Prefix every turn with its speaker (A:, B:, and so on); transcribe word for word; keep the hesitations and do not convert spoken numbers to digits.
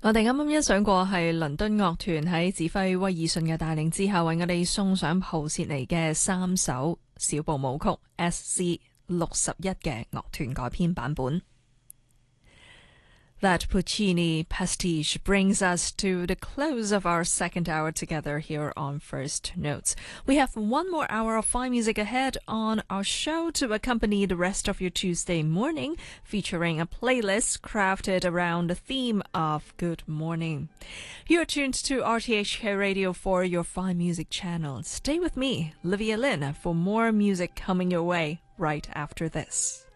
A: 我哋啱啱欣賞過係倫敦樂團喺指揮威爾遜嘅帶領之下，為我哋送上蒲切尼嘅三首小步舞曲 S C 六十一嘅樂團改編版本。That Puccini pastiche brings us to the close of our second hour together here on First Notes. We have one more hour of fine music ahead on our show to accompany the rest of your Tuesday morning, featuring a playlist crafted around the theme of good morning. You're tuned to R T H K Radio for your fine music channel. Stay with me, Livia Lynn, for more music coming your way right after this.